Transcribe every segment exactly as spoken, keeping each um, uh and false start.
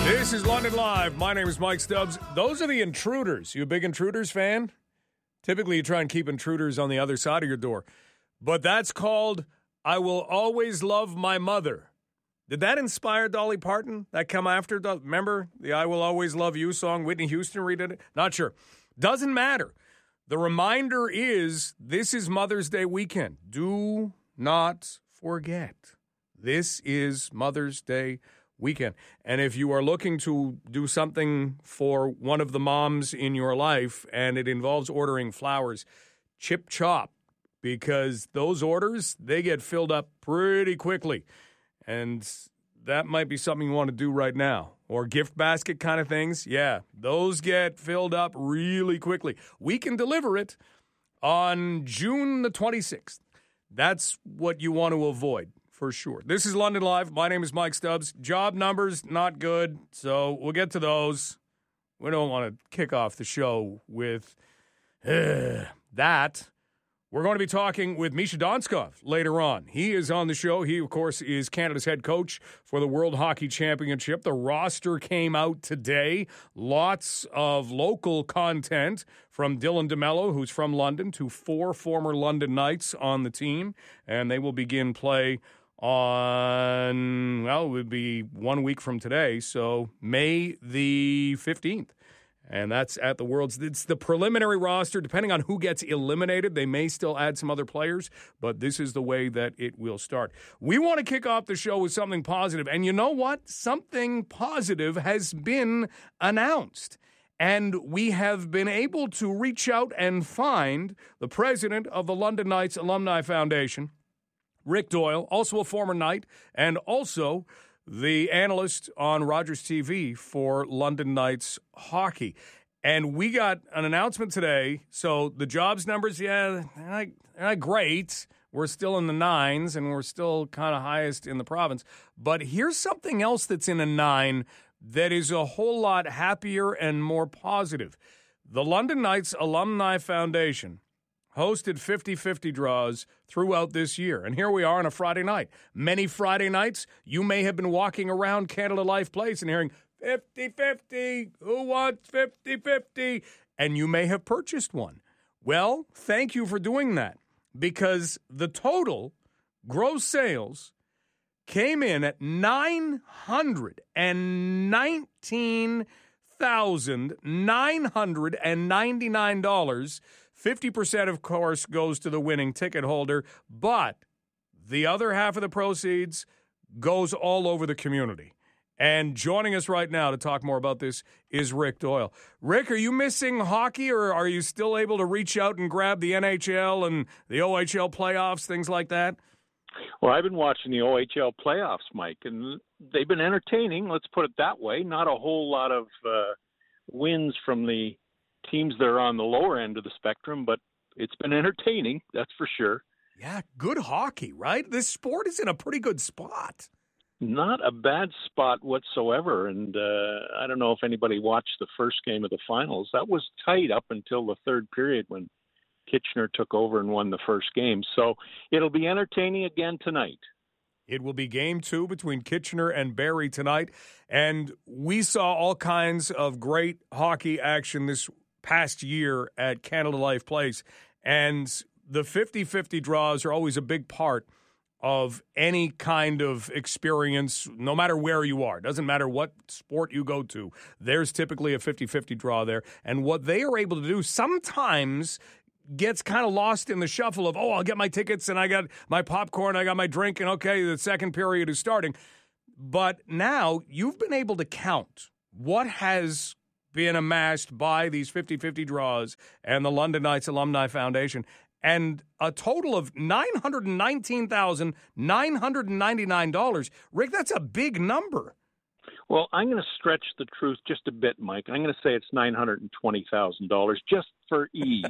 This is London Live. My name is Mike Stubbs. Those are the Intruders. You a big Intruders fan? Typically, you try and keep intruders on the other side of your door. But that's called I Will Always Love My Mother. Did that inspire Dolly Parton? That come after? Remember the I Will Always Love You song? Whitney Houston redid it? Not sure. Doesn't matter. The reminder is this is Mother's Day weekend. Do not forget. This is Mother's Day weekend. And if you are looking to do something for one of the moms in your life and it involves ordering flowers, Chip Chop, because those orders, they get filled up pretty quickly. And that might be something you want to do right now. Or gift basket kind of things. Yeah, those get filled up really quickly. We can deliver it on June the twenty-sixth. That's what you want to avoid, for sure. This is London Live. My name is Mike Stubbs. Job numbers, not good, so we'll get to those. We don't want to kick off the show with uh, that. We're going to be talking with Misha Donskov later on. He is on the show. He, of course, is Canada's head coach for the World Hockey Championship. The roster came out today. Lots of local content from Dylan DeMello, who's from London, to four former London Knights on the team. And they will begin play on, well, it would be one week from today, so May the fifteenth. And that's at the World's. It's the preliminary roster. Depending on who gets eliminated, they may still add some other players, but this is the way that it will start. We want to kick off the show with something positive. And you know what? Something positive has been announced. And we have been able to reach out and find the president of the London Knights Alumni Foundation, Rick Doyle, also a former Knight, and also the analyst on Rogers T V for London Knights hockey. And we got an announcement today. So the jobs numbers, yeah, they're not, they're not great. We're still in the nines, and we're still kind of highest in the province. But here's something else that's in a nine that is a whole lot happier and more positive. The London Knights Alumni Foundation hosted fifty-fifty draws throughout this year. And here we are on a Friday night. Many Friday nights, you may have been walking around Canada Life Place and hearing fifty-fifty, who wants fifty-fifty? And you may have purchased one. Well, thank you for doing that, because the total gross sales came in at nine hundred nineteen thousand nine hundred ninety-nine dollars. fifty percent, of course, goes to the winning ticket holder, but the other half of the proceeds goes all over the community. And joining us right now to talk more about this is Rick Doyle. Rick, are you missing hockey, or are you still able to reach out and grab the N H L and the O H L playoffs, things like that? Well, I've been watching the O H L playoffs, Mike, and they've been entertaining, let's put it that way. Not a whole lot of uh, wins from the teams that are on the lower end of the spectrum, but it's been entertaining, that's for sure. Yeah, good hockey, right? This sport is in a pretty good spot. Not a bad spot whatsoever, and uh, I don't know if anybody watched the first game of the finals. That was tight up until the third period when Kitchener took over and won the first game. So it'll be entertaining again tonight. It will be game two between Kitchener and Barrie tonight, and we saw all kinds of great hockey action this past year at Canada Life Place, and the fifty-fifty draws are always a big part of any kind of experience, no matter where you are. It doesn't matter what sport you go to. There's typically a fifty-fifty draw there, and what they are able to do sometimes gets kind of lost in the shuffle of, oh, I'll get my tickets, and I got my popcorn, I got my drink, and okay, the second period is starting. But now you've been able to count what has been amassed by these fifty-fifty draws and the London Knights Alumni Foundation, and a total of nine hundred nineteen thousand nine hundred ninety-nine dollars. Rick, that's a big number. Well, I'm going to stretch the truth just a bit, Mike. I'm going to say it's nine hundred twenty thousand dollars just for ease.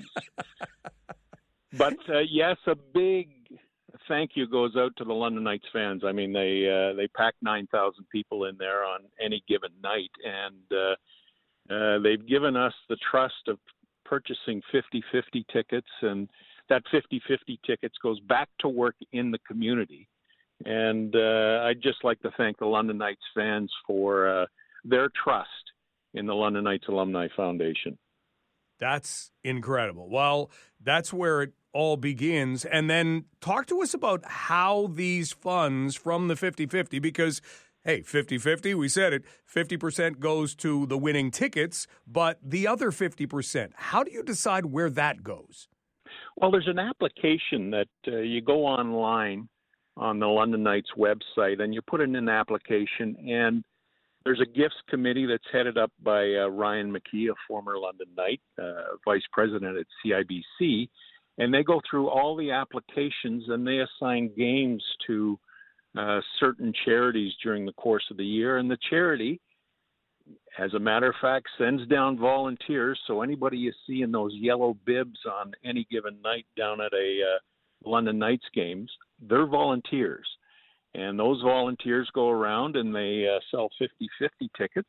But, uh, yes, a big thank you goes out to the London Knights fans. I mean, they uh, they pack nine thousand people in there on any given night, and uh, Uh, they've given us the trust of purchasing fifty-fifty tickets, and that fifty-fifty tickets goes back to work in the community. And uh, I'd just like to thank the London Knights fans for uh, their trust in the London Knights Alumni Foundation. That's incredible. Well, that's where it all begins. And then talk to us about how these funds from the fifty-fifty, because, hey, fifty-fifty, we said it, fifty percent goes to the winning tickets, but the other fifty percent, how do you decide where that goes? Well, there's an application that uh, you go online on the London Knights website, and you put in an application, and there's a gifts committee that's headed up by uh, Ryan McKee, a former London Knight, uh, vice president at C I B C, and they go through all the applications and they assign games to uh, certain charities during the course of the year. And the charity, as a matter of fact, sends down volunteers. So anybody you see in those yellow bibs on any given night down at a uh, London Knights games, they're volunteers. And those volunteers go around and they uh, sell fifty-fifty tickets.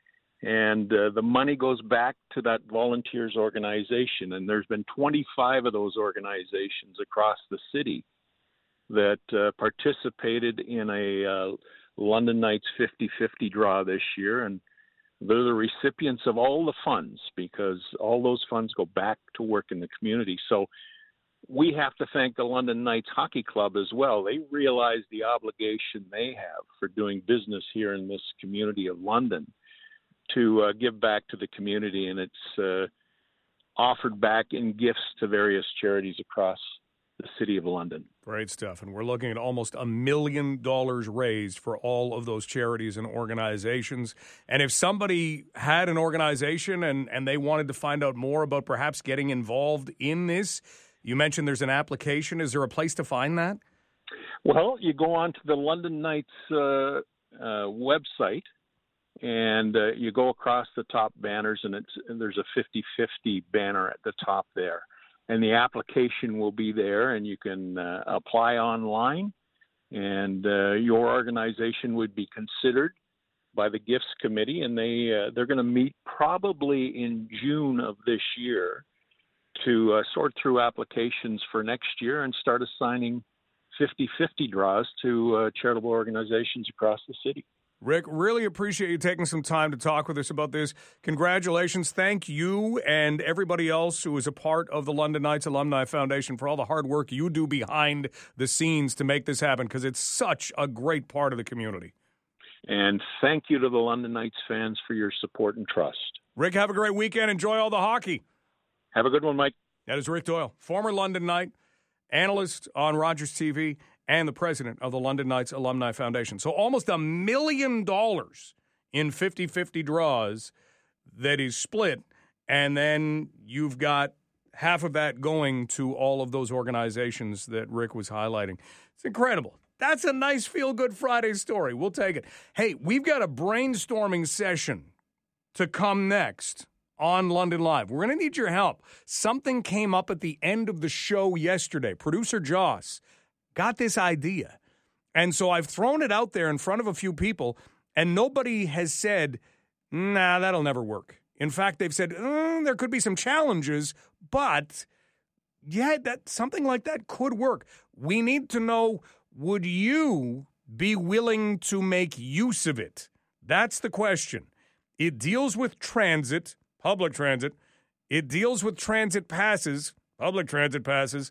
And uh, the money goes back to that volunteers organization. And there's been twenty-five of those organizations across the city that uh, participated in a uh, London Knights fifty-fifty draw this year. And they're the recipients of all the funds because all those funds go back to work in the community. So we have to thank the London Knights Hockey Club as well. They realize the obligation they have for doing business here in this community of London to uh, give back to the community, and it's uh, offered back in gifts to various charities across the city of London. Great stuff. And we're looking at almost a million dollars raised for all of those charities and organizations. And if somebody had an organization and, and they wanted to find out more about perhaps getting involved in this, you mentioned there's an application. Is there a place to find that? Well, you go on to the London Knights uh, uh, website, and uh, you go across the top banners, and it's and there's a fifty-fifty banner at the top there. And the application will be there, and you can uh, apply online, and uh, your organization would be considered by the gifts committee, and they uh, they're going to meet probably in June of this year to uh, sort through applications for next year and start assigning fifty-fifty draws to uh, charitable organizations across the city. Rick, really appreciate you taking some time to talk with us about this. Congratulations. Thank you and everybody else who is a part of the London Knights Alumni Foundation for all the hard work you do behind the scenes to make this happen, because it's such a great part of the community. And thank you to the London Knights fans for your support and trust. Rick, have a great weekend. Enjoy all the hockey. Have a good one, Mike. That is Rick Doyle, former London Knight, analyst on Rogers T V, and the president of the London Knights Alumni Foundation. So almost a million dollars in fifty-fifty draws that is split, and then you've got half of that going to all of those organizations that Rick was highlighting. It's incredible. That's a nice feel-good Friday story. We'll take it. Hey, we've got a brainstorming session to come next on London Live. We're going to need your help. Something came up at the end of the show yesterday. Producer Joss got this idea. And so I've thrown it out there in front of a few people, and nobody has said, nah, that'll never work. In fact, they've said, mm, there could be some challenges, but yeah, that something like that could work. We need to know, would you be willing to make use of it? That's the question. It deals with transit, public transit. It deals with transit passes, public transit passes.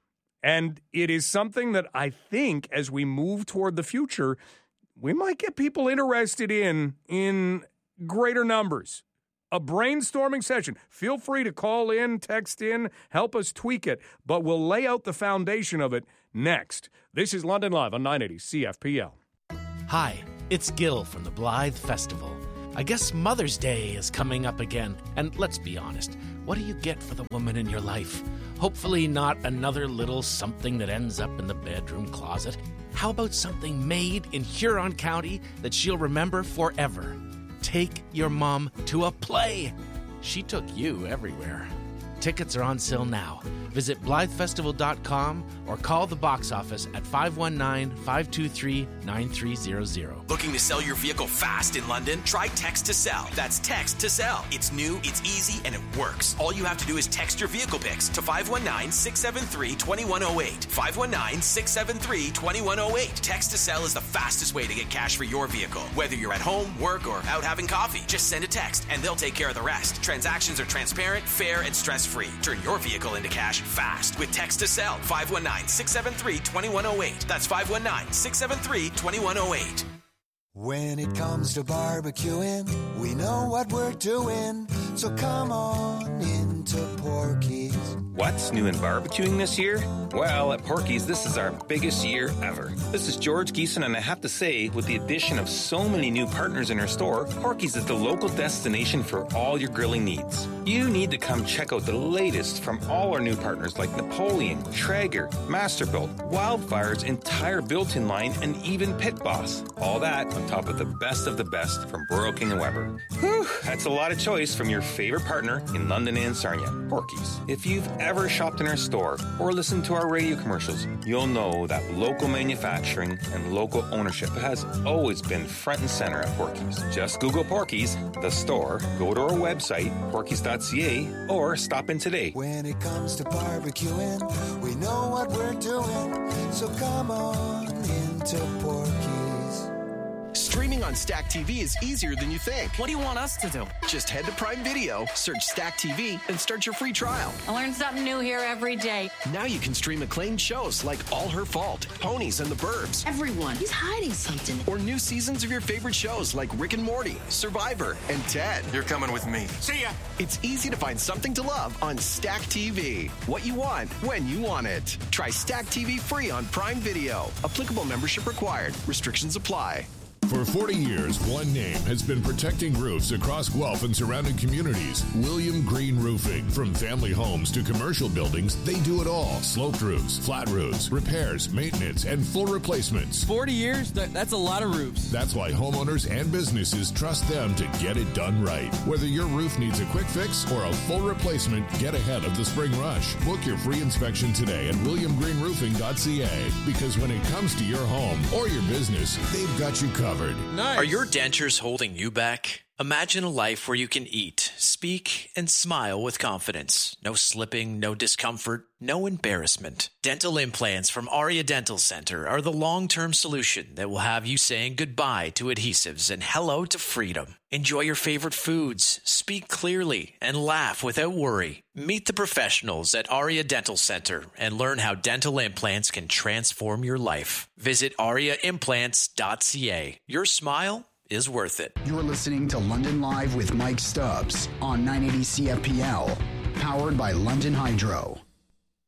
And it is something that I think as we move toward the future, we might get people interested in in greater numbers. A brainstorming session. Feel free to call in, text in, help us tweak it, but we'll lay out the foundation of it next. This is London Live on nine eighty C F P L. Hi, it's Gil from the Blythe Festival. I guess Mother's Day is coming up again, and let's be honest, what do you get for the woman in your life? Hopefully not another little something that ends up in the bedroom closet. How about something made in Huron County that she'll remember forever? Take your mom to a play. She took you everywhere. Tickets are on sale now. Visit Blythe Festival dot com or call the box office at five one nine, five two three, nine three zero zero. Looking to sell your vehicle fast in London? Try Text to Sell. That's Text to Sell. It's new, it's easy, and it works. All you have to do is text your vehicle pics to five one nine, six seven three, two one zero eight. five one nine, six seven three, two one zero eight. Text to Sell is the fastest way to get cash for your vehicle. Whether you're at home, work, or out having coffee, just send a text and they'll take care of the rest. Transactions are transparent, fair, and stress-free. Turn your vehicle into cash fast with Text to Sell. five one nine, six seven three, two one zero eight. That's five one nine, six seven three, two one zero eight. When it comes to barbecuing, we know what we're doing. So come on into Porky's. What's new in barbecuing this year? Well, at Porky's, this is our biggest year ever. This is George Geeson, and I have to say, with the addition of so many new partners in our store, Porky's is the local destination for all your grilling needs. You need to come check out the latest from all our new partners like Napoleon, Traeger, Masterbuilt, Wildfire's entire built-in line, and even Pit Boss. All that on top of the best of the best from Burrow King and Weber. Whew, that's a lot of choice from your favorite partner in London and Sarnia, Porky's. If you've ever shopped in our store or listened to our radio commercials, you'll know that local manufacturing and local ownership has always been front and center at Porky's. Just Google Porky's, the store, go to our website, porkys dot c a, or stop in today. When it comes to barbecuing, we know what we're doing. So come on into Porky's. Streaming on Stack T V is easier than you think. What do you want us to do? Just head to Prime Video, search Stack T V, and start your free trial. I learn something new here every day. Now you can stream acclaimed shows like All Her Fault, Ponies and the Burbs. Everyone, he's hiding something. Or new seasons of your favorite shows like Rick and Morty, Survivor, and Ted. You're coming with me. See ya! It's easy to find something to love on Stack T V. What you want, when you want it. Try Stack T V free on Prime Video. Applicable membership required. Restrictions apply. For forty years, one name has been protecting roofs across Guelph and surrounding communities. William Green Roofing. From family homes to commercial buildings, they do it all. Sloped roofs, flat roofs, repairs, maintenance, and full replacements. forty years? That's a lot of roofs. That's why homeowners and businesses trust them to get it done right. Whether your roof needs a quick fix or a full replacement, get ahead of the spring rush. Book your free inspection today at william green roofing dot c a, because when it comes to your home or your business, they've got you covered. Nice. Are your dentures holding you back? Imagine a life where you can eat, speak, and smile with confidence. No slipping, no discomfort, no embarrassment. Dental implants from Aria Dental Center are the long-term solution that will have you saying goodbye to adhesives and hello to freedom. Enjoy your favorite foods, speak clearly, and laugh without worry. Meet the professionals at Aria Dental Center and learn how dental implants can transform your life. Visit aria implants dot c a. Your smile is worth it. You're listening to London Live with Mike Stubbs on nine eighty C F P L, powered by London Hydro.